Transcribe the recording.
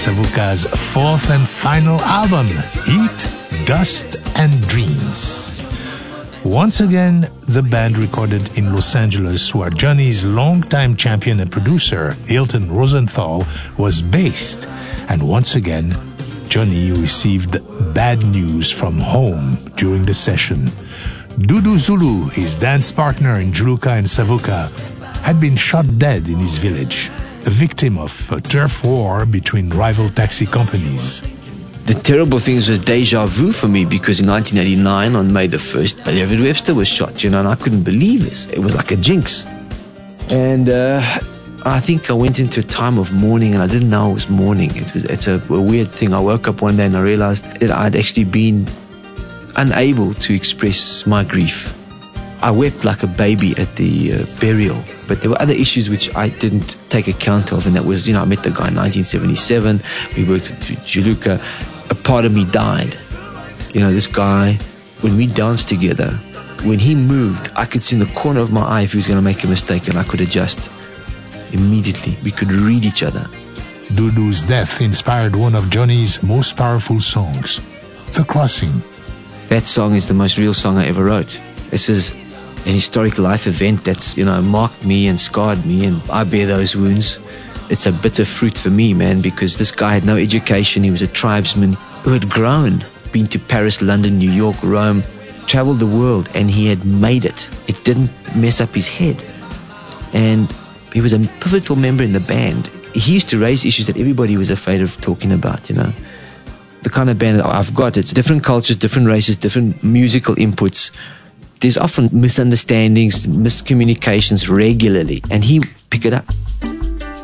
Savuka's fourth and final album, Heat, Dust and Dreams. Once again, the band recorded in Los Angeles, where Johnny's longtime champion and producer, Hilton Rosenthal, was based. And once again, Johnny received bad news from home during the session. Dudu Zulu, his dance partner in Juluka and Savuka, had been shot dead in his village, a victim of a turf war between rival taxi companies. The terrible thing was deja vu for me, because in 1989, on May the 1st, David Webster was shot, and I couldn't believe this. It was like a jinx. And I think I went into a time of mourning, and I didn't know it was mourning. It's a weird thing. I woke up one day and I realized that I'd actually been unable to express my grief. I wept like a baby at the burial, but there were other issues which I didn't take account of, and that was, I met the guy in 1977, we worked with Juluka. A part of me died. This guy, when we danced together, when he moved, I could see in the corner of my eye if he was going to make a mistake, and I could adjust immediately. We could read each other. Dudu's death inspired one of Johnny's most powerful songs, The Crossing. That song is the most real song I ever wrote. This is an historic life event that's, marked me and scarred me, and I bear those wounds. It's a bitter fruit for me, man, because this guy had no education. He was a tribesman who had grown, been to Paris, London, New York, Rome, traveled the world, and he had made it. It didn't mess up his head. And he was a pivotal member in the band. He used to raise issues that everybody was afraid of talking about, The kind of band that I've got, it's different cultures, different races, different musical inputs. There's often misunderstandings, miscommunications regularly, and he picked it up.